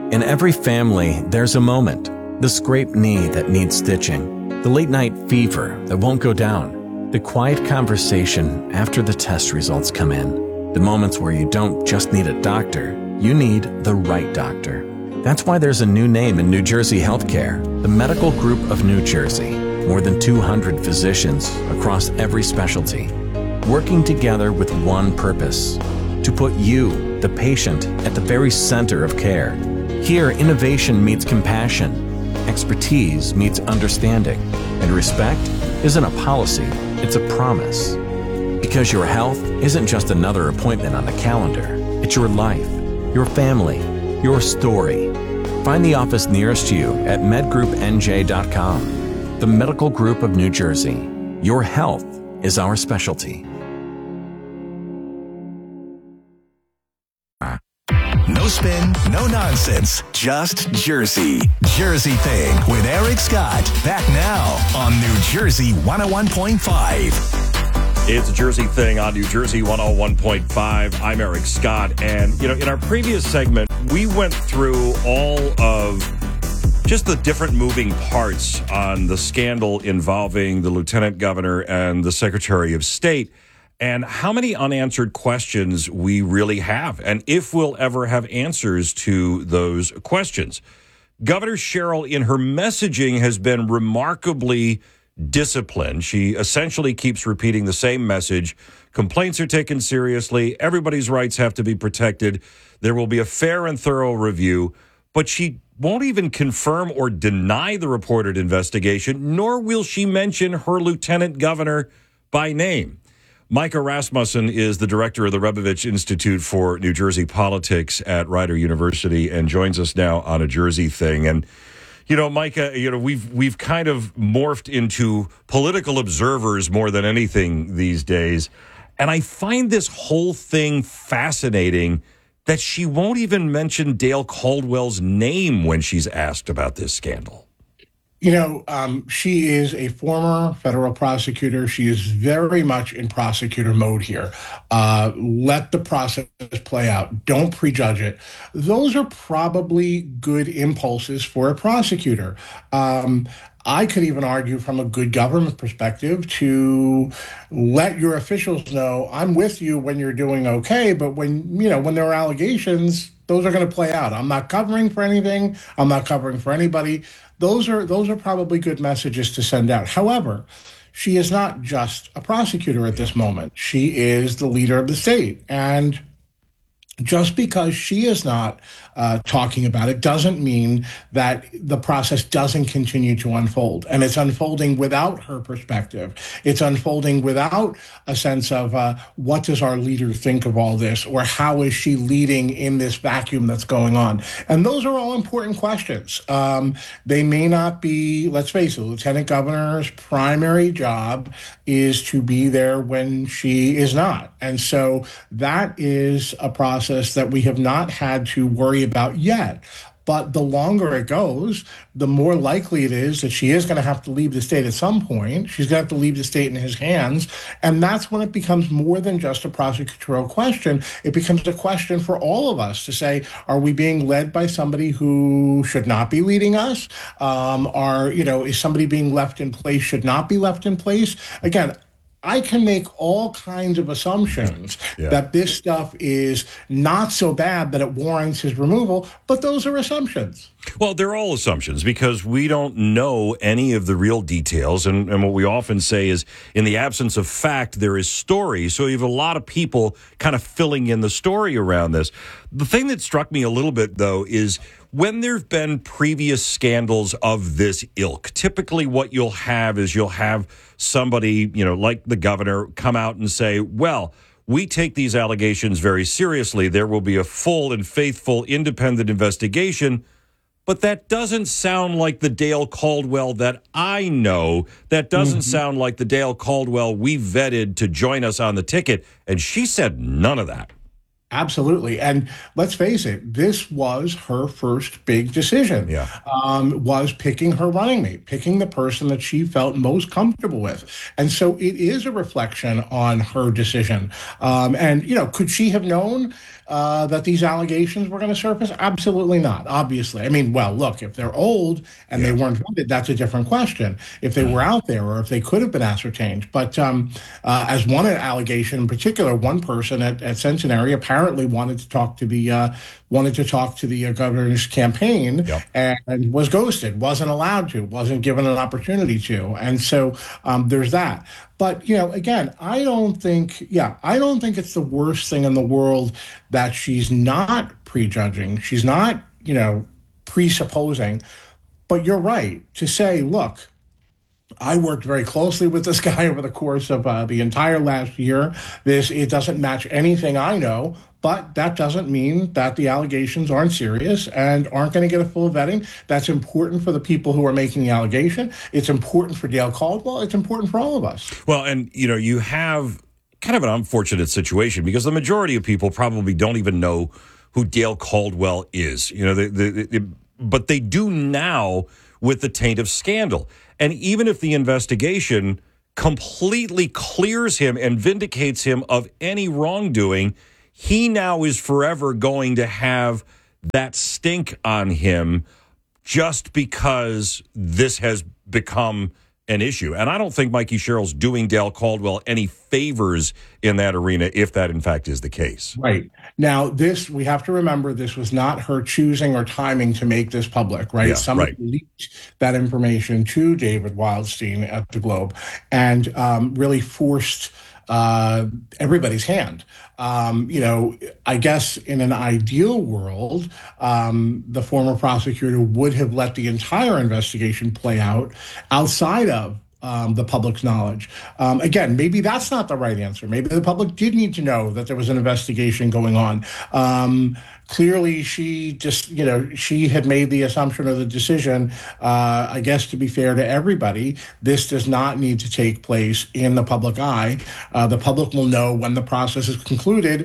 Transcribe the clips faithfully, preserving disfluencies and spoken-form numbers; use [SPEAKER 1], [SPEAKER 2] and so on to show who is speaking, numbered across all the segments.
[SPEAKER 1] In every family, there's a moment. The scraped knee that needs stitching. The late-night fever that won't go down. The quiet conversation after the test results come in. The moments where you don't just need a doctor, you need the right doctor. That's why there's a new name in New Jersey healthcare, the Medical Group of New Jersey. More than two hundred physicians across every specialty, working together with one purpose, to put you, the patient, at the very center of care. Here, innovation meets compassion, expertise meets understanding, and respect isn't a policy, it's a promise. Because your health isn't just another appointment on the calendar, it's your life, your family, your story. Find the office nearest you at med group n j dot com. The Medical Group of New Jersey. Your health is our specialty.
[SPEAKER 2] No spin, no nonsense, just Jersey. Jersey Thing with Eric Scott. Back now on New Jersey one oh one point five.
[SPEAKER 3] It's a Jersey Thing on New Jersey one oh one point five. I'm Eric Scott. And, you know, in our previous segment, we went through all of just the different moving parts on the scandal involving the Lieutenant Governor and the Secretary of State, and how many unanswered questions we really have, and if we'll ever have answers to those questions. Governor Sherrill, in her messaging, has been remarkably disciplined. She essentially keeps repeating the same message. Complaints are taken seriously. Everybody's rights have to be protected. There will be a fair and thorough review, but she won't even confirm or deny the reported investigation, nor will she mention her lieutenant governor by name. Micah Rasmussen is the director of the Rebovich Institute for New Jersey Politics at Rider University and joins us now on A Jersey Thing. And, you know, Micah, you know, we've we've kind of morphed into political observers more than anything these days. And I find this whole thing fascinating that she won't even mention Dale Caldwell's name when she's asked about this scandal.
[SPEAKER 4] You know, um, she is a former federal prosecutor. She is very much in prosecutor mode here. Uh, let the process play out. Don't prejudge it. Those are probably good impulses for a prosecutor. Um, I could even argue from a good government perspective to let your officials know, I'm with you when you're doing okay, but when, you know, when there are allegations, those are going to play out. I'm not covering for anything. I'm not covering for anybody. Those are those are probably good messages to send out. However, she is not just a prosecutor at this moment. She is the leader of the state. And just because she is not uh, talking about it doesn't mean that the process doesn't continue to unfold. And it's unfolding without her perspective. It's unfolding without a sense of uh, what does our leader think of all this, or how is she leading in this vacuum that's going on? And those are all important questions. Um, they may not be, let's face it, the Lieutenant Governor's primary job is to be there when she is not. And so that is a process that we have not had to worry about yet. But the longer it goes, the more likely it is that she is going to have to leave the state at some point. She's going to have to leave the state in his hands. And that's when it becomes more than just a prosecutorial question. It becomes a question for all of us to say, are we being led by somebody who should not be leading us? Um, are, you know, is somebody being left in place, should not be left in place? Again, I can make all kinds of assumptions yeah. that this stuff is not so bad that it warrants his removal, but those are assumptions.
[SPEAKER 3] Well, they're all assumptions because we don't know any of the real details. And, and what we often say is, in the absence of fact, there is story. So you have a lot of people kind of filling in the story around this. The thing that struck me a little bit, though, is when there have been previous scandals of this ilk, typically what you'll have is you'll have somebody, you know, like the governor, come out and say, well, we take these allegations very seriously. There will be a full and faithful independent investigation. But that doesn't sound like the Dale Caldwell that I know. That doesn't mm-hmm. sound like the Dale Caldwell we vetted to join us on the ticket. And she said none of that.
[SPEAKER 4] Absolutely. And let's face it, this was her first big decision,
[SPEAKER 3] yeah.
[SPEAKER 4] um, was picking her running mate, picking the person that she felt most comfortable with. And so it is a reflection on her decision. Um, and, you know, could she have known uh, that these allegations were going to surface? Absolutely not, obviously. I mean, well, look, if they're old and yeah. they weren't vetted, that's a different question. If they were out there or if they could have been ascertained. But um, uh, as one allegation in particular, one person at, at Cincinnati apparently wanted to talk to the uh, wanted to talk to the uh, governor's campaign yep. and, and was ghosted, wasn't allowed to, wasn't given an opportunity to. And so um, there's that. But, you know, again, I don't think, yeah, I don't think it's the worst thing in the world that she's not prejudging. She's not, you know, presupposing. But you're right to say, look, I worked very closely with this guy over the course of uh, the entire last year. This, it doesn't match anything I know, but that doesn't mean that the allegations aren't serious and aren't going to get a full vetting. That's important for the people who are making the allegation. It's important for Dale Caldwell. It's important for all of us.
[SPEAKER 3] Well, and, you know, you have kind of an unfortunate situation because the majority of people probably don't even know who Dale Caldwell is. You know, they, they, they, but they do now with the taint of scandal. And even if the investigation completely clears him and vindicates him of any wrongdoing, he now is forever going to have that stink on him just because this has become an issue. And I don't think Mikey Sherrill's doing Dale Caldwell any favors in that arena if that, in fact, is the case.
[SPEAKER 4] Right. Now, this, we have to remember, this was not her choosing or timing to make this public, right?
[SPEAKER 3] Yeah,
[SPEAKER 4] Somebody
[SPEAKER 3] right.
[SPEAKER 4] leaked that information to David Wildstein at the Globe and um, really forced uh, everybody's hand. Um, you know, I guess in an ideal world, um, the former prosecutor would have let the entire investigation play out outside of um, the public's knowledge. Um, again, maybe that's not the right answer. Maybe the public did need to know that there was an investigation going on. Um, clearly, she just, you know, she had made the assumption or the decision, uh, I guess, to be fair to everybody, this does not need to take place in the public eye. Uh, the public will know when the process is concluded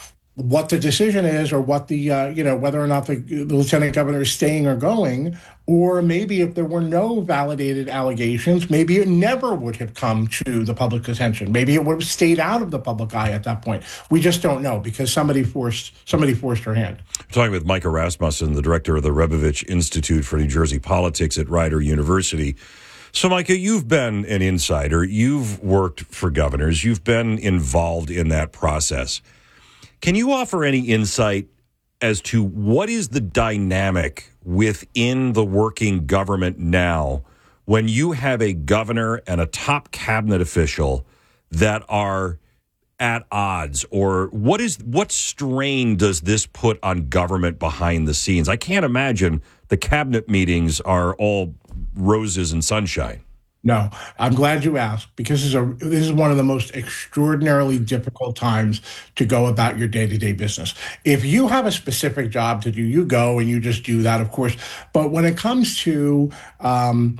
[SPEAKER 4] what the decision is or what the, uh, you know, whether or not the, the lieutenant governor is staying or going, or maybe if there were no validated allegations, maybe it never would have come to the public attention. Maybe it would have stayed out of the public eye at that point. We just don't know because somebody forced somebody forced her hand.
[SPEAKER 3] I'm talking with Micah Rasmussen, the director of the Rebovich Institute for New Jersey Politics at Rider University. So, Micah, you've been an insider. You've worked for governors. You've been involved in that process. Can you offer any insight as to what is the dynamic within the working government now when you have a governor and a top cabinet official that are at odds? Or what is what strain does this put on government behind the scenes? I can't imagine the cabinet meetings are all roses and sunshine.
[SPEAKER 4] No, I'm glad you asked because this is, a, this is one of the most extraordinarily difficult times to go about your day-to-day business. If you have a specific job to do, you go and you just do that, of course. But when it comes to um,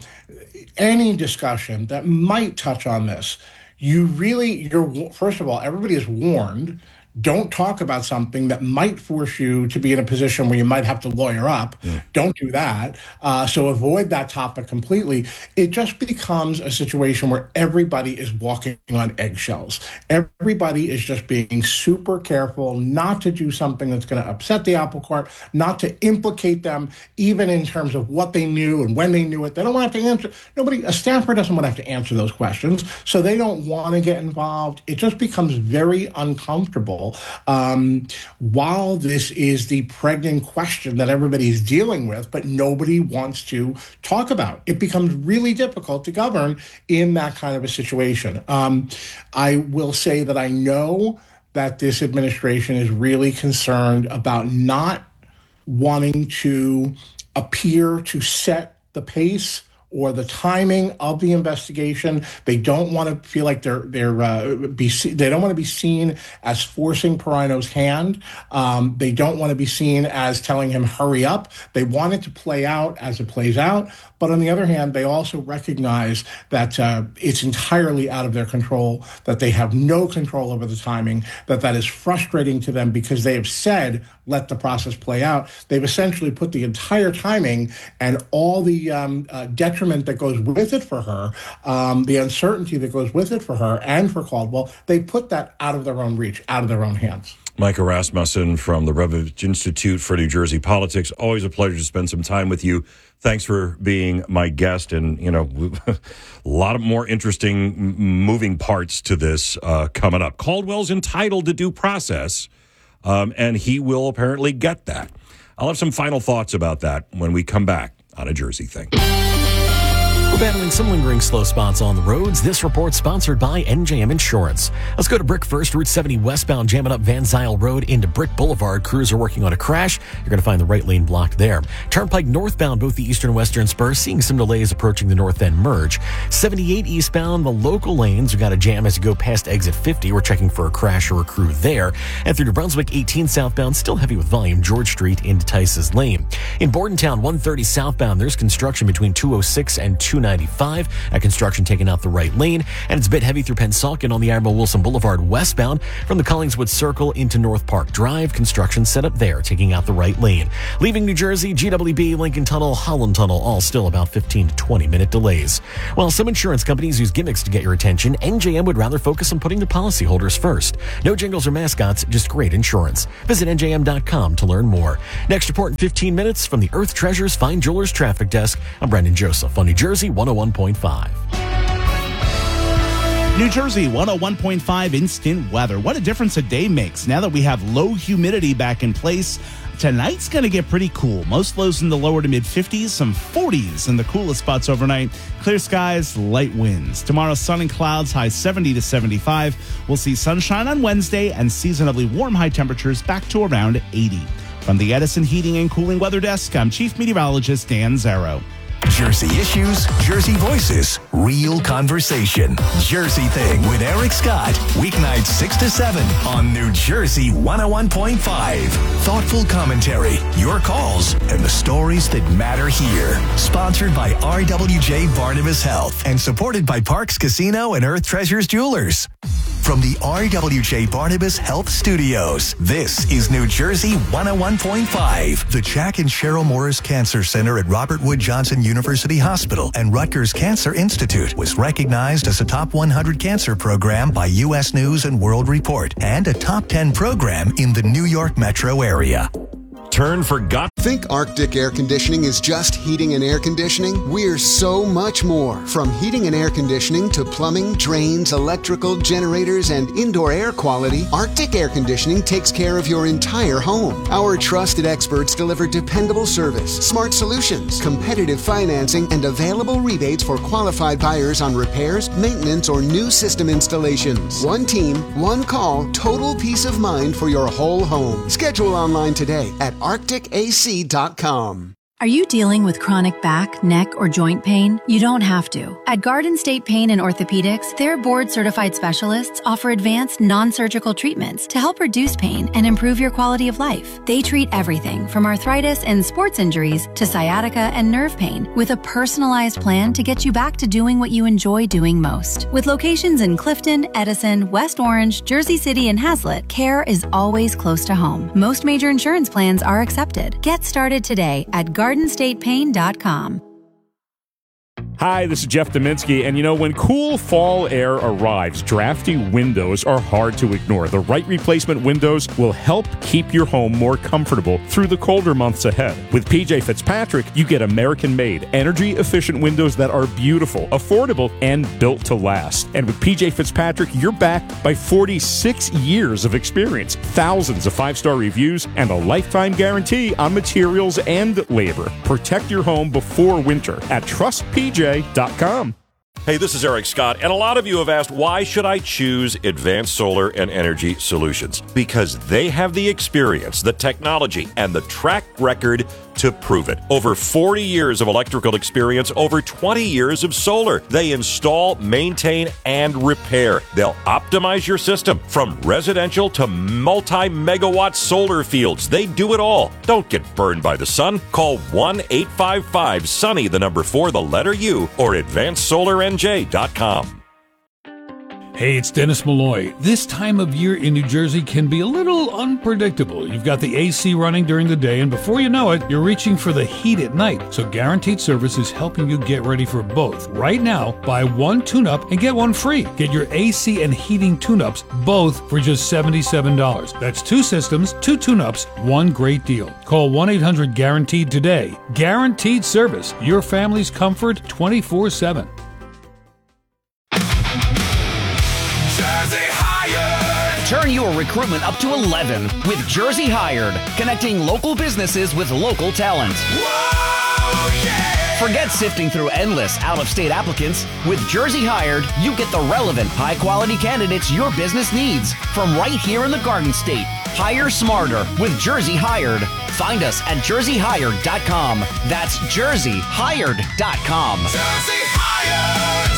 [SPEAKER 4] any discussion that might touch on this, you really, you're first of all, everybody is warned. Don't talk about something that might force you to be in a position where you might have to lawyer up. Yeah. Don't do that. Uh, so avoid that topic completely. It just becomes a situation where everybody is walking on eggshells. Everybody is just being super careful not to do something that's going to upset the apple cart, not to implicate them, even in terms of what they knew and when they knew it. They don't want to have to answer. Nobody, a staffer doesn't want to have to answer those questions, so they don't want to get involved. It just becomes very uncomfortable. Um, while this is the pregnant question that everybody's dealing with, but nobody wants to talk about, it becomes really difficult to govern in that kind of a situation. Um, I will say that I know that this administration is really concerned about not wanting to appear to set the pace or the timing of the investigation. They don't want to feel like they're they're uh, be they don't want to be seen as forcing Perrino's hand. Um, they don't want to be seen as telling him hurry up. They want it to play out as it plays out. But on the other hand, they also recognize that uh, it's entirely out of their control, that they have no control over the timing, that that is frustrating to them because they have said, let the process play out. They've essentially put the entire timing and all the um, uh, detriment that goes with it for her, um, the uncertainty that goes with it for her and for Caldwell, they put that out of their own reach, out of their own hands.
[SPEAKER 3] Micah Rasmussen from the Revich Institute for New Jersey Politics. Always a pleasure to spend some time with you. Thanks for being my guest. And, you know, a lot of more interesting m- moving parts to this uh, coming up. Caldwell's entitled to due process, um, and he will apparently get that. I'll have some final thoughts about that when we come back on A Jersey Thing.
[SPEAKER 5] We're battling some lingering slow spots on the roads. This report sponsored by N J M Insurance. Let's go to Brick first. Route seventy westbound jamming up Van Zyl Road into Brick Boulevard. Crews are working on a crash. You're going to find the right lane blocked there. Turnpike northbound, both the eastern and western spur, seeing some delays approaching the north end merge. seventy-eight eastbound, the local lanes, we got a jam as you go past exit fifty. We're checking for a crash or a crew there. And through New Brunswick, eighteen southbound, still heavy with volume, George Street into Tice's Lane. In Bordentown, one thirty southbound, there's construction between two oh six and two ninety-five. That construction taking out the right lane, and it's a bit heavy through Pennsauken on the Admiral Wilson Boulevard westbound from the Collingswood Circle into North Park Drive. Construction set up there, taking out the right lane. Leaving New Jersey, G W B, Lincoln Tunnel, Holland Tunnel, all still about fifteen to twenty minute delays. While some insurance companies use gimmicks to get your attention, N J M would rather focus on putting the policyholders first. No jingles or mascots, just great insurance. Visit N J M dot com to learn more. Next report in fifteen minutes from the Earth Treasures Fine Jewelers Traffic Desk. I'm Brendan Joseph on New Jersey one oh one point five.
[SPEAKER 6] New Jersey one oh one point five instant weather. What a difference a day makes now that we have low humidity back in place. Tonight's going to get pretty cool. Most lows in the lower to mid fifties, some forties in the coolest spots overnight. Clear skies, light winds. Tomorrow, sun and clouds, high seventy to seventy-five. We'll see sunshine on Wednesday and seasonably warm high temperatures back to around eighty. From the Edison Heating and Cooling Weather Desk, I'm Chief Meteorologist Dan Zarrow.
[SPEAKER 2] Jersey issues, Jersey voices, real conversation. Jersey Thing with Eric Scott. Weeknights six to seven on New Jersey one oh one point five. Thoughtful commentary, your calls, and the stories that matter here. Sponsored by R W J Barnabas Health and supported by Parks Casino and Earth Treasures Jewelers. From the R W J Barnabas Health Studios, this is New Jersey one oh one point five. The Jack and Cheryl Morris Cancer Center at Robert Wood Johnson University Hospital and Rutgers Cancer Institute was recognized as a top one hundred cancer program by U S News and World Report and a top ten program in the New York metro area.
[SPEAKER 3] Turn for God.
[SPEAKER 7] Think Arctic Air Conditioning is just heating and air conditioning? We're so much more. From heating and air conditioning to plumbing, drains, electrical, generators, and indoor air quality, Arctic Air Conditioning takes care of your entire home. Our trusted experts deliver dependable service, smart solutions, competitive financing, and available rebates for qualified buyers on repairs, maintenance, or new system installations. One team, one call, total peace of mind for your whole home. Schedule online today at arctic a c dot com.
[SPEAKER 8] Are you dealing with chronic back, neck, or joint pain? You don't have to. At Garden State Pain and Orthopedics, their board-certified specialists offer advanced non-surgical treatments to help reduce pain and improve your quality of life. They treat everything from arthritis and sports injuries to sciatica and nerve pain with a personalized plan to get you back to doing what you enjoy doing most. With locations in Clifton, Edison, West Orange, Jersey City, and Hazlet, care is always close to home. Most major insurance plans are accepted. Get started today at garden state pain dot com.
[SPEAKER 9] Hi, this is Jeff Dominski, and you know, when cool fall air arrives, drafty windows are hard to ignore. The right replacement windows will help keep your home more comfortable through the colder months ahead. With P J Fitzpatrick, you get American-made, energy-efficient windows that are beautiful, affordable, and built to last. And with P J Fitzpatrick, you're backed by forty-six years of experience, thousands of five-star reviews, and a lifetime guarantee on materials and labor. Protect your home before winter at trust p j dot com.
[SPEAKER 3] Hey, this is Eric Scott, and a lot of you have asked, why should I choose Advanced Solar and Energy Solutions? Because they have the experience, the technology, and the track record to prove it. Over forty years of electrical experience, over twenty years of solar. They install, maintain, and repair. They'll optimize your system from residential to multi-megawatt solar fields. They do it all. Don't get burned by the sun. Call one eight five five SUNNY, the number four, the letter U, or advanced solar n j dot com.
[SPEAKER 10] Hey, it's Dennis Malloy. This time of year in New Jersey can be a little unpredictable. You've got the A C running during the day, and before you know it, you're reaching for the heat at night. So Guaranteed Service is helping you get ready for both. Right now, buy one tune-up and get one free. Get your A C and heating tune-ups both for just seventy-seven dollars. That's two systems, two tune-ups, one great deal. Call one eight hundred guaranteed today. Guaranteed Service, your family's comfort twenty-four seven.
[SPEAKER 11] Turn your recruitment up to eleven with Jersey Hired, connecting local businesses with local talent. Whoa, yeah! Forget sifting through endless out-of-state applicants. With Jersey Hired, you get the relevant, high-quality candidates your business needs from right here in the Garden State. Hire smarter with Jersey Hired. Find us at jersey hired dot com. That's jersey hired dot com.
[SPEAKER 12] Jersey Hired!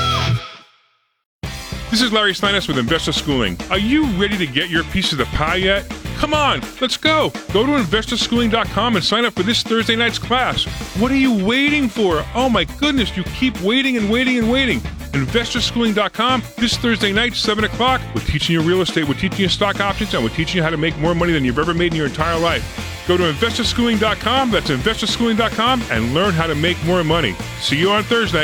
[SPEAKER 13] This is Larry Steiness with Investor Schooling. Are you ready to get your piece of the pie yet? Come on, let's go. Go to investor schooling dot com and sign up for this Thursday night's class. What are you waiting for? Oh my goodness, you keep waiting and waiting and waiting. investor schooling dot com, this Thursday night, seven o'clock. We're teaching you real estate, we're teaching you stock options, and we're teaching you how to make more money than you've ever made in your entire life. Go to investor schooling dot com, that's investor schooling dot com, and learn how to make more money. See you on Thursday.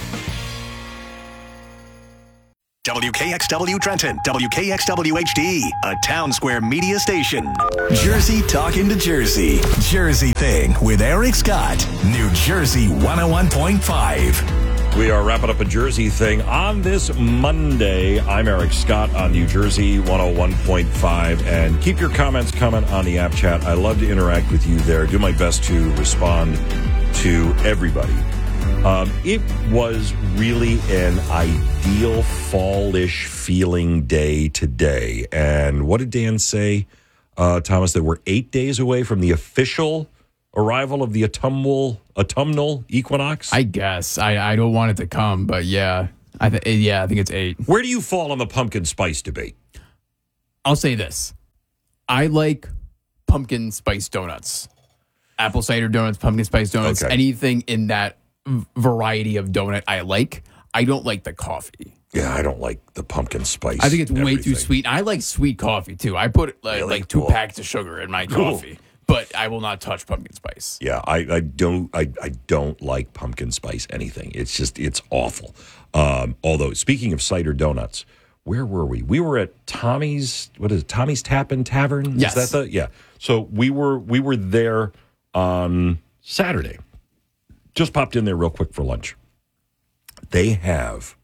[SPEAKER 2] W K X W Trenton, W K X W H D, a Town Square media station. Jersey talking to Jersey. Jersey Thing with Eric Scott, New Jersey one oh one point five.
[SPEAKER 3] We are wrapping up a Jersey Thing on this Monday. I'm Eric Scott on New Jersey one oh one point five. And keep your comments coming on the app chat. I love to interact with you there. Do my best to respond to everybody. Um, it was really an ideal fallish feeling day today. And what did Dan say, uh, Thomas, that we're eight days away from the official arrival of the autumnal, autumnal equinox?
[SPEAKER 14] I guess. I, I don't want it to come, but yeah. I th- yeah, I think it's eight.
[SPEAKER 3] Where do you fall on the pumpkin spice debate?
[SPEAKER 14] I'll say this. I like pumpkin spice donuts. Apple cider donuts, pumpkin spice donuts, okay. Anything in that variety of donut I like. I don't like the coffee.
[SPEAKER 3] Yeah, I don't like the pumpkin spice.
[SPEAKER 14] I think it's way
[SPEAKER 3] everything.
[SPEAKER 14] too sweet. I like sweet coffee too. I put like, really? like two cool. packs of sugar in my cool. coffee, but I will not touch pumpkin spice.
[SPEAKER 3] Yeah, I, I don't I, I don't like pumpkin spice anything. It's just it's awful. Um, although speaking of cider donuts, where were we? We were at Tommy's. What is it? Tommy's Tappin' Tavern?
[SPEAKER 14] Yes.
[SPEAKER 3] Is that the yeah? So we were we were there on Saturday. Just popped in there real quick for lunch. They have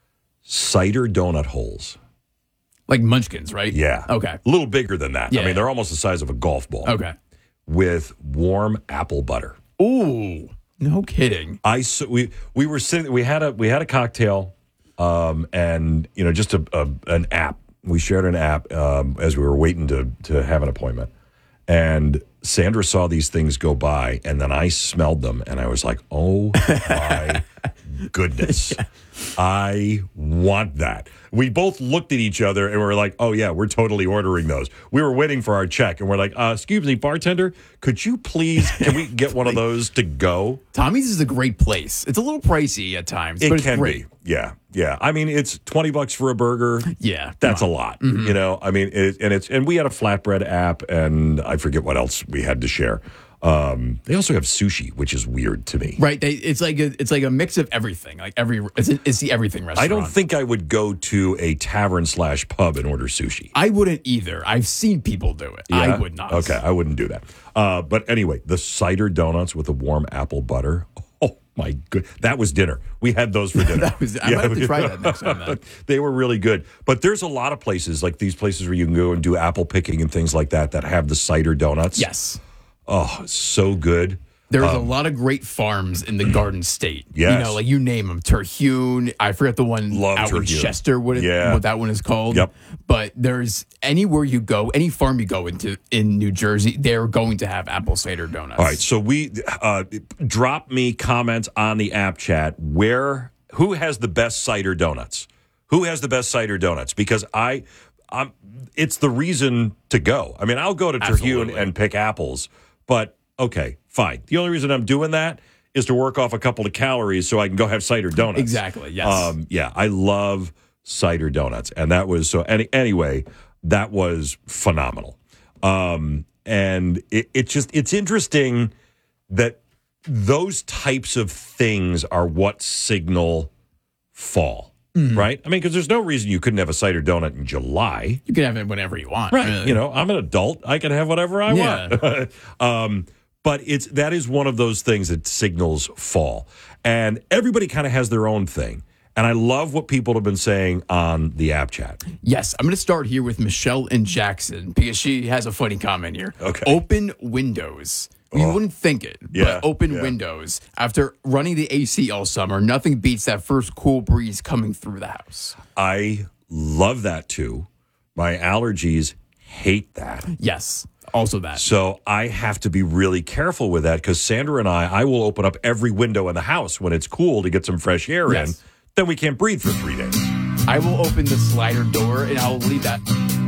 [SPEAKER 3] cider donut holes.
[SPEAKER 14] Like Munchkins, right?
[SPEAKER 3] Yeah.
[SPEAKER 14] Okay.
[SPEAKER 3] A little bigger than that.
[SPEAKER 14] Yeah,
[SPEAKER 3] I mean,
[SPEAKER 14] yeah.
[SPEAKER 3] they're almost the size of a golf ball.
[SPEAKER 14] Okay.
[SPEAKER 3] With warm apple butter.
[SPEAKER 14] Ooh, no kidding.
[SPEAKER 3] I we we were sitting. We had a we had a cocktail, um, and you know, just a, a an app. We shared an app um, as we were waiting to to have an appointment, and Sandra saw these things go by, and then I smelled them, and I was like, oh, my goodness. Yeah. I want that. We both looked at each other, and we were like, oh, yeah, we're totally ordering those. We were waiting for our check, and we're like, uh, excuse me, bartender, could you please, can we get one of those to go?
[SPEAKER 14] Tommy's is a great place. It's a little pricey at times,
[SPEAKER 3] it
[SPEAKER 14] but it's
[SPEAKER 3] can
[SPEAKER 14] great.
[SPEAKER 3] be. Yeah, yeah. I mean, it's twenty bucks for a burger.
[SPEAKER 14] Yeah.
[SPEAKER 3] That's a lot, mm-hmm. you know? I mean, it, and it's and we had a flatbread app, and I forget what else we had to share. Um, they also have sushi, which is weird to me.
[SPEAKER 14] Right. They, it's like a, it's like a mix of everything. Like every, it's, it's the everything restaurant.
[SPEAKER 3] I don't think I would go to a tavern slash pub and order sushi.
[SPEAKER 14] I wouldn't either. I've seen people do it.
[SPEAKER 3] Yeah?
[SPEAKER 14] I would not.
[SPEAKER 3] Okay, I wouldn't do that. Uh, but anyway, the cider donuts with the warm apple butter. Oh my good, that was dinner. We had those for dinner.
[SPEAKER 14] that was, I yeah. might have to try that next time. Then.
[SPEAKER 3] They were really good. But there's a lot of places like these places where you can go and do apple picking and things like that that have the cider donuts.
[SPEAKER 14] Yes.
[SPEAKER 3] Oh, so good.
[SPEAKER 14] There's um, a lot of great farms in the Garden State.
[SPEAKER 3] Yes.
[SPEAKER 14] You know, like you name them. Terhune. I forget the one
[SPEAKER 3] Love
[SPEAKER 14] out
[SPEAKER 3] Terhune.
[SPEAKER 14] in Chester, what, it,
[SPEAKER 3] yeah.
[SPEAKER 14] what that one is called.
[SPEAKER 3] Yep.
[SPEAKER 14] But there's anywhere you go, any farm you go into in New Jersey, they're going to have apple cider donuts.
[SPEAKER 3] All right. So we uh, drop me comments on the app chat. Where, who has the best cider donuts? Who has the best cider donuts? Because I, I'm, it's the reason to go. I mean, I'll go to Terhune and pick apples. But, okay, fine. The only reason I'm doing that is to work off a couple of calories so I can go have cider donuts.
[SPEAKER 14] Exactly, yes.
[SPEAKER 3] Um, yeah, I love cider donuts. And that was so any, anyway, that was phenomenal. Um, and it, it just it's interesting that those types of things are what signal fall. Mm-hmm. Right? I mean, because there's no reason you couldn't have a cider donut in July.
[SPEAKER 14] You can have it whenever you want.
[SPEAKER 3] Right.
[SPEAKER 14] Really.
[SPEAKER 3] You know, I'm an adult. I can have whatever I yeah. want. um, but it's that is one of those things that signals fall. And everybody kind of has their own thing. And I love what people have been saying on the app chat.
[SPEAKER 14] Yes, I'm going to start here with Michelle in Jackson because she has a funny comment here.
[SPEAKER 3] Okay.
[SPEAKER 14] Open windows. You oh. wouldn't think it,
[SPEAKER 3] yeah,
[SPEAKER 14] but open
[SPEAKER 3] yeah.
[SPEAKER 14] windows. After running the A C all summer, nothing beats that first cool breeze coming through the house.
[SPEAKER 3] I love that too. My allergies hate that.
[SPEAKER 14] Yes, also that.
[SPEAKER 3] So I have to be really careful with that because Sandra and I, I will open up every window in the house when it's cool to get some fresh air yes. in. Then we can't breathe for three days.
[SPEAKER 14] I will open the slider door and I'll leave that.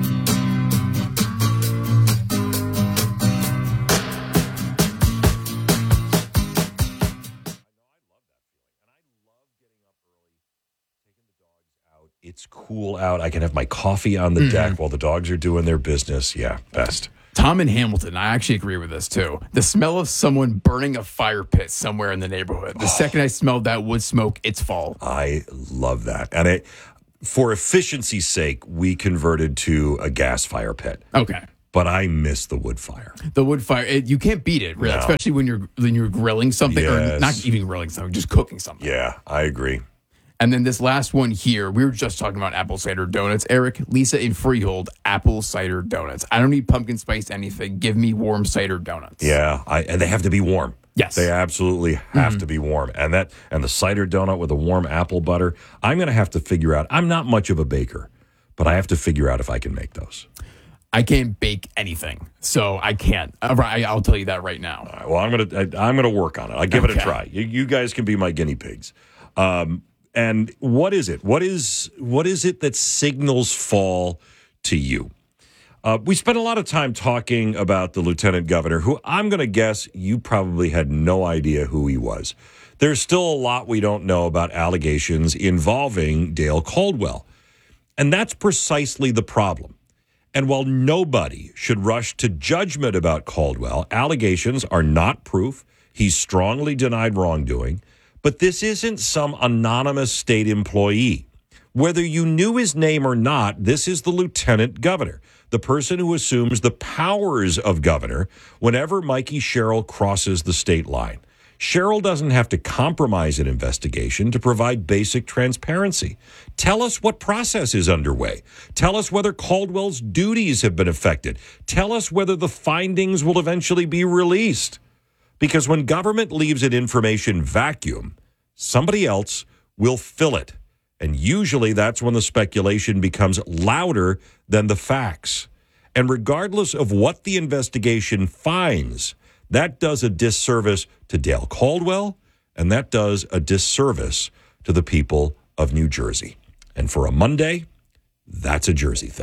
[SPEAKER 3] It's cool out. I can have my coffee on the mm-hmm. deck while the dogs are doing their business. Yeah, best.
[SPEAKER 14] Tom in Hamilton, I actually agree with this too. The smell of someone burning a fire pit somewhere in the neighborhood. The oh. second I smelled that wood smoke, it's fall.
[SPEAKER 3] I love that. And it, for efficiency's sake, we converted to a gas fire pit.
[SPEAKER 14] Okay.
[SPEAKER 3] But I miss the wood fire.
[SPEAKER 14] The wood fire, it, you can't beat it, really, no. especially when you're when you're grilling something,
[SPEAKER 3] yes.
[SPEAKER 14] or not even grilling something, just cooking something.
[SPEAKER 3] Yeah, I agree.
[SPEAKER 14] And then this last one here, we were just talking about apple cider donuts. Eric, Lisa in Freehold, apple cider donuts. I don't need pumpkin spice anything. Give me warm cider donuts.
[SPEAKER 3] Yeah, I, and they have to be warm.
[SPEAKER 14] Yes.
[SPEAKER 3] They absolutely have mm-hmm. to be warm. And that and the cider donut with a warm apple butter, I'm going to have to figure out. I'm not much of a baker, but I have to figure out if I can make those.
[SPEAKER 14] I can't bake anything, so I can't. I'll tell you that right now.
[SPEAKER 3] All right, well, I'm going to I'm going to work on it. I'll give okay. it a try. You, you guys can be my guinea pigs. Um And what is it? What is what is it that signals fall to you? Uh, we spent a lot of time talking about the lieutenant governor, who I'm going to guess you probably had no idea who he was. There's still a lot we don't know about allegations involving Dale Caldwell. And that's precisely the problem. And while nobody should rush to judgment about Caldwell, allegations are not proof. He's strongly denied wrongdoing. But this isn't some anonymous state employee. Whether you knew his name or not, this is the lieutenant governor, the person who assumes the powers of governor whenever Mikey Sherrill crosses the state line. Sherrill doesn't have to compromise an investigation to provide basic transparency. Tell us what process is underway. Tell us whether Caldwell's duties have been affected. Tell us whether the findings will eventually be released. Because when government leaves an information vacuum, somebody else will fill it. And usually that's when the speculation becomes louder than the facts. And regardless of what the investigation finds, that does a disservice to Dale Caldwell, and that does a disservice to the people of New Jersey. And for a Monday, that's a Jersey thing.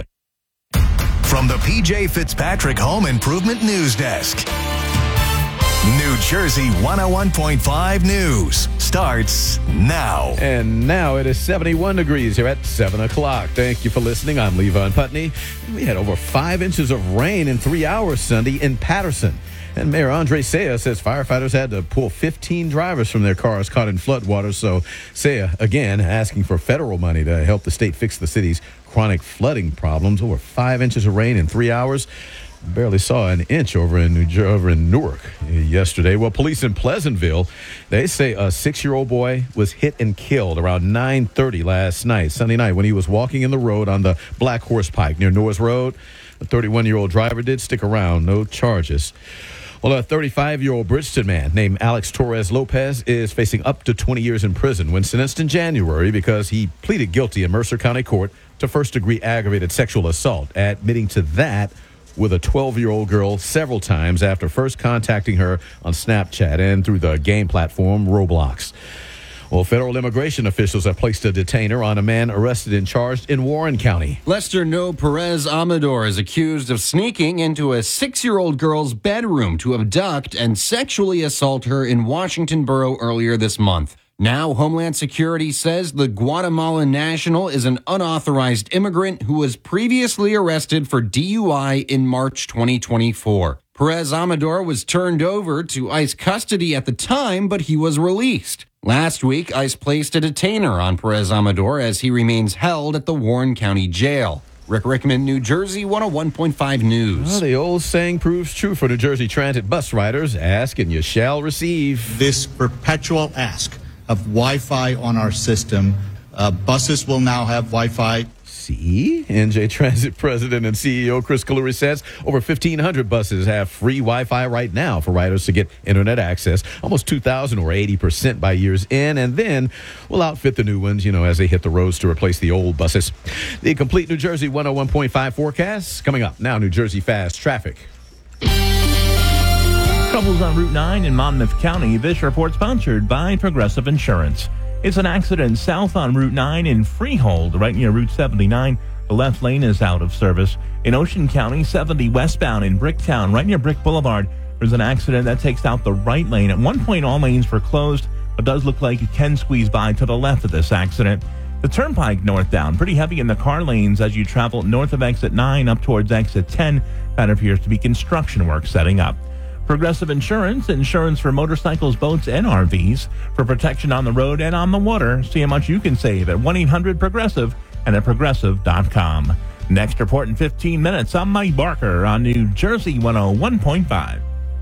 [SPEAKER 2] From the P J Fitzpatrick Home Improvement News Desk. New Jersey one oh one point five News starts now.
[SPEAKER 15] And now it is seventy-one degrees here at seven o'clock. Thank you for listening. I'm Levon Putney. We had over five inches of rain in three hours Sunday in Patterson. And Mayor Andre Saya says firefighters had to pull fifteen drivers from their cars caught in floodwaters. So Saya, again, asking for federal money to help the state fix the city's chronic flooding problems. Over five inches of rain in three hours. Barely saw an inch over in New over in Newark yesterday. Well, police in Pleasantville, they say a six-year-old boy was hit and killed around nine thirty last night, Sunday night, when he was walking in the road on the Black Horse Pike near Norris Road. The thirty-one-year-old driver did stick around, no charges. Well, a thirty-five-year-old Bridgeton man named Alex Torres Lopez is facing up to twenty years in prison when sentenced in January because he pleaded guilty in Mercer County Court to first-degree aggravated sexual assault, admitting to that with a twelve-year-old girl several times after first contacting her on Snapchat and through the game platform Roblox. Well, federal immigration officials have placed a detainer on a man arrested and charged in Warren County.
[SPEAKER 16] Lester No Perez Amador is accused of sneaking into a six-year-old girl's bedroom to abduct and sexually assault her in Washington Borough earlier this month. Now, Homeland Security says the Guatemalan national is an unauthorized immigrant who was previously arrested for D U I in March twenty twenty-four. Perez Amador was turned over to ICE custody at the time, but he was released. Last week, ICE placed a detainer on Perez Amador as he remains held at the Warren County Jail. Rick Rickman, New Jersey, one oh one point five News.
[SPEAKER 15] Well, the old saying proves true for New Jersey Transit bus riders. Ask and you shall receive.
[SPEAKER 17] This perpetual ask of Wi-Fi on our system. Uh, buses will now have Wi-Fi.
[SPEAKER 15] See? N J Transit President and C E O Chris Kaluri says over fifteen hundred buses have free Wi-Fi right now for riders to get internet access. Almost two thousand or eighty percent by year's end. And then we'll outfit the new ones, you know, as they hit the roads to replace the old buses. The complete New Jersey one oh one point five forecast coming up. Now, New Jersey Fast Traffic.
[SPEAKER 18] Troubles on Route nine in Monmouth County. This report sponsored by Progressive Insurance. It's an accident south on Route nine in Freehold, right near Route seventy-nine. The left lane is out of service. In Ocean County, seventy westbound in Bricktown, right near Brick Boulevard, there's an accident that takes out the right lane. At one point, all lanes were closed, but does look like you can squeeze by to the left of this accident. The Turnpike northbound, pretty heavy in the car lanes as you travel north of exit nine up towards exit ten. That appears to be construction work setting up. Progressive Insurance, insurance for motorcycles, boats, and R Vs. For protection on the road and on the water, see how much you can save at one eight hundred progressive and at progressive dot com. Next report in fifteen minutes. I'm Mike Barker on New Jersey one oh one point five.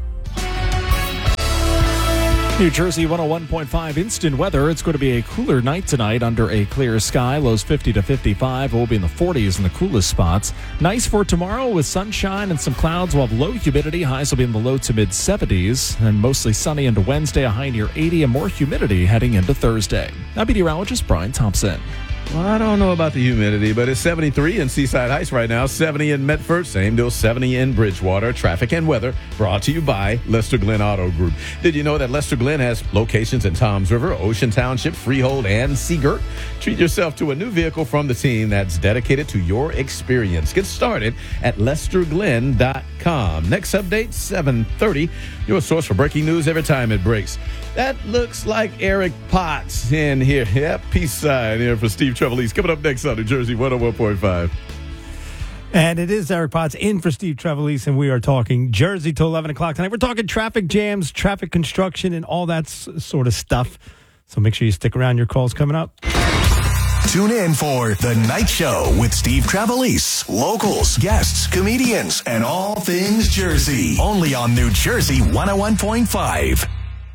[SPEAKER 5] New Jersey one oh one point five instant weather. It's going to be a cooler night tonight under a clear sky. Lows fifty to fifty-five. We'll be in the forties in the coolest spots. Nice for tomorrow with sunshine and some clouds. We'll have low humidity. Highs will be in the low to mid seventies. And mostly sunny into Wednesday. A high near eighty and more humidity heading into Thursday. I'm meteorologist Brian Thompson.
[SPEAKER 15] Well, I don't know about the humidity, but it's seventy-three in Seaside Heights right now, seventy in Medford, same deal, seventy in Bridgewater. Traffic and weather brought to you by Lester Glenn Auto Group. Did you know that Lester Glenn has locations in Toms River, Ocean Township, Freehold, and Seagirt? Treat yourself to a new vehicle from the team that's dedicated to your experience. Get started at lester glenn dot com. Next update, seven thirty. Your source for breaking news every time it breaks. That looks like Eric Potts in here. Yep, peace sign here for Steve Trevelise. Coming up next on New Jersey one oh one point five.
[SPEAKER 19] And it is Eric Potts in for Steve Trevelise, and we are talking Jersey till eleven o'clock tonight. We're talking traffic jams, traffic construction, and all that s- sort of stuff. So make sure you stick around. Your call's coming up.
[SPEAKER 2] Tune in for The Night Show with Steve Trevelise. Locals, guests, comedians, and all things Jersey. Only on New Jersey one oh one point five.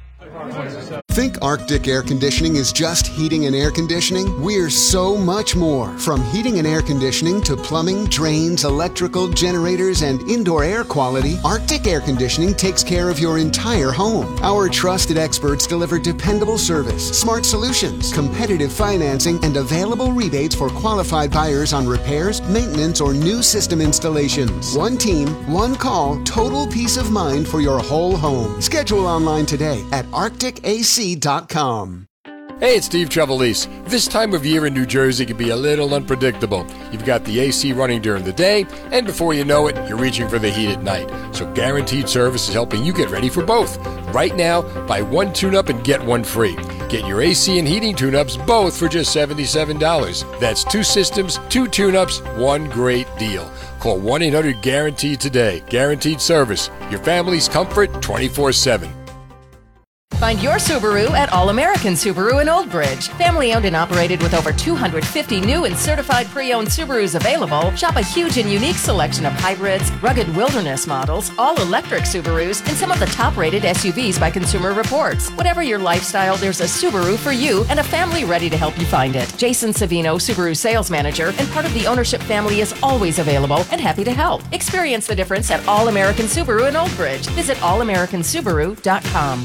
[SPEAKER 7] Think Arctic Air Conditioning is just heating and air conditioning? We're so much more. From heating and air conditioning to plumbing, drains, electrical, generators, and indoor air quality, Arctic Air Conditioning takes care of your entire home. Our trusted experts deliver dependable service, smart solutions, competitive financing, and available rebates for qualified buyers on repairs, maintenance, or new system installations. One team, one call, total peace of mind for your whole home. Schedule online today at arctic a c dot com.
[SPEAKER 20] Hey, it's Steve Trevelise. This time of year in New Jersey can be a little unpredictable. You've got the A C running during the day, and before you know it, you're reaching for the heat at night. So Guaranteed Service is helping you get ready for both. Right now, buy one tune-up and get one free. Get your A C and heating tune-ups both for just seventy-seven dollars. That's two systems, two tune-ups, one great deal. Call one eight hundred guaranteed today. Guaranteed Service. Your family's comfort twenty-four seven.
[SPEAKER 21] Find your Subaru at All American Subaru in Old Bridge. Family owned and operated with over two hundred fifty new and certified pre-owned Subarus available. Shop a huge and unique selection of hybrids, rugged wilderness models, all-electric Subarus, and some of the top-rated S U Vs by Consumer Reports. Whatever your lifestyle, there's a Subaru for you and a family ready to help you find it. Jason Savino, Subaru sales manager and part of the ownership family, is always available and happy to help. Experience the difference at All American Subaru in Old Bridge. Visit all american subaru dot com.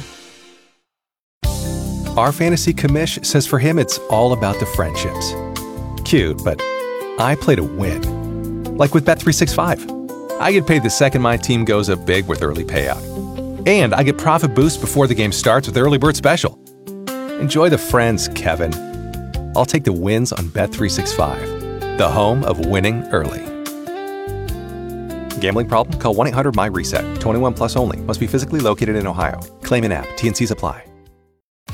[SPEAKER 22] Our fantasy commish says for him it's all about the friendships. Cute, but I play to win. Like with Bet three sixty-five. I get paid the second my team goes up big with early payout. And I get profit boost before the game starts with Early Bird Special. Enjoy the friends, Kevin. I'll take the wins on Bet three sixty-five, the home of winning early. Gambling problem? Call one eight hundred M Y RESET. twenty-one plus only. Must be physically located in Ohio. Claim in app. T and C's apply.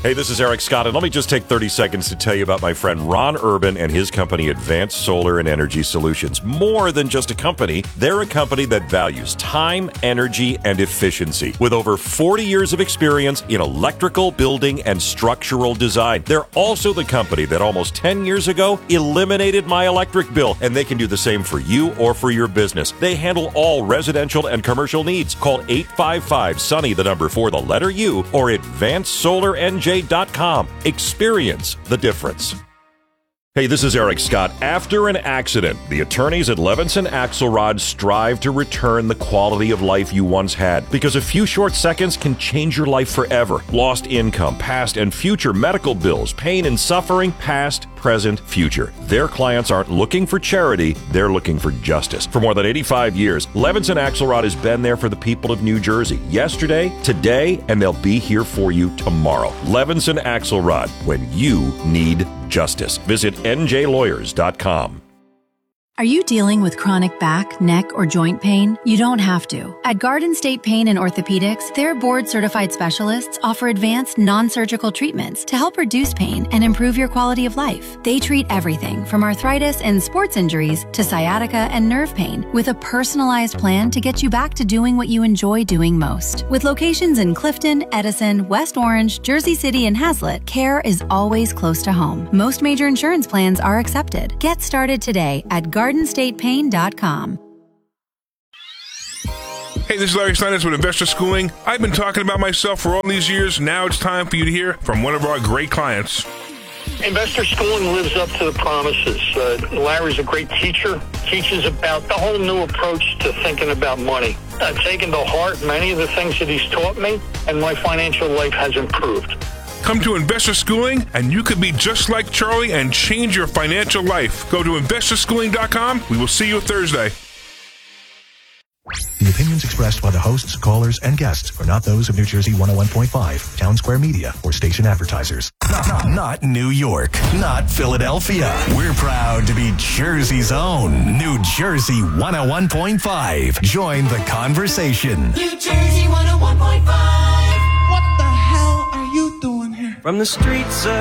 [SPEAKER 3] Hey, this is Eric Scott, and let me just take thirty seconds to tell you about my friend Ron Urban and his company, Advanced Solar and Energy Solutions. More than just a company, they're a company that values time, energy, and efficiency. With over forty years of experience in electrical, building, and structural design. They're also the company that almost ten years ago eliminated my electric bill, and they can do the same for you or for your business. They handle all residential and commercial needs. Call eight five five, SUNNY, the number for the letter U, or advanced solar n j dot com. Experience the difference. Hey, this is Eric Scott. After an accident, the attorneys at Levinson Axelrod strive to return the quality of life you once had, because a few short seconds can change your life forever. Lost income, past and future medical bills, pain and suffering, past, present, future. Their clients aren't looking for charity, they're looking for justice. For more than eighty-five years, Levinson Axelrod has been there for the people of New Jersey. Yesterday, today, and they'll be here for you tomorrow. Levinson Axelrod, when you need justice. Visit n j lawyers dot com.
[SPEAKER 8] Are you dealing with chronic back, neck, or joint pain? You don't have to. At Garden State Pain and Orthopedics, their board-certified specialists offer advanced non-surgical treatments to help reduce pain and improve your quality of life. They treat everything from arthritis and sports injuries to sciatica and nerve pain with a personalized plan to get you back to doing what you enjoy doing most. With locations in Clifton, Edison, West Orange, Jersey City, and Hazlet, care is always close to home. Most major insurance plans are accepted. Get started today at garden state pain dot com.
[SPEAKER 13] Hey, this is Larry Steinitz with Investor Schooling. I've been talking about myself for all these years. Now it's time for you to hear from one of our great clients.
[SPEAKER 1] Investor Schooling lives up to the promises. Uh, Larry's a great teacher, teaches about the whole new approach to thinking about money. I've taken to heart many of the things that he's taught me, and my financial life has improved.
[SPEAKER 13] Come to Investor Schooling, and you could be just like Charlie and change your financial life. Go to investor schooling dot com. We will see you Thursday.
[SPEAKER 2] The opinions expressed by the hosts, callers, and guests are not those of New Jersey one oh one point five, Town Square Media, or station advertisers. Not, not, not New York, not Philadelphia. We're proud to be Jersey's own New Jersey one oh one point five. Join the conversation.
[SPEAKER 12] New Jersey one oh one point five. What the hell are you doing here?
[SPEAKER 4] From the streets of